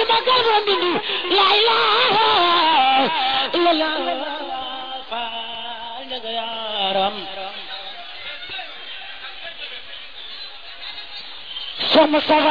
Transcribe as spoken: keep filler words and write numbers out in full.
magal borom bindi la ilaha illallah faal njaga yaram sama